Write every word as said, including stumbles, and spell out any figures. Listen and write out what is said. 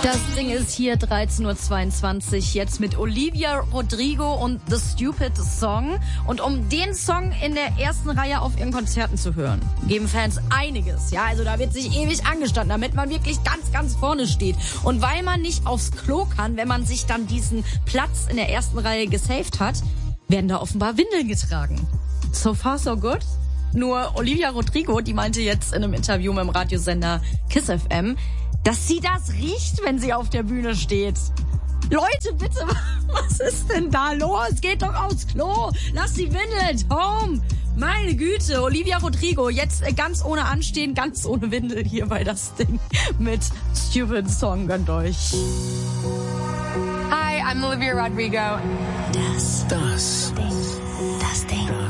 Das Ding ist hier dreizehn Uhr zweiundzwanzig, jetzt mit Olivia Rodrigo und The Stupid Song. Und um den Song in der ersten Reihe auf ihren Konzerten zu hören, geben Fans einiges. Ja, also da wird sich ewig angestanden, damit man wirklich ganz, ganz vorne steht. Und weil man nicht aufs Klo kann, wenn man sich dann diesen Platz in der ersten Reihe gesaved hat, werden da offenbar Windeln getragen. So far, so good. Nur Olivia Rodrigo, die meinte jetzt in einem Interview mit dem Radiosender Kiss F M, dass sie das riecht, wenn sie auf der Bühne steht. Leute, bitte, was ist denn da los? Geht doch aufs Klo. Lass die Windel at home. Meine Güte, Olivia Rodrigo, jetzt ganz ohne Anstehen, ganz ohne Windel hier bei das Ding mit Stupid Song. Gönnt euch. Hi, I'm Olivia Rodrigo. Das. Das. Ding. Das Ding.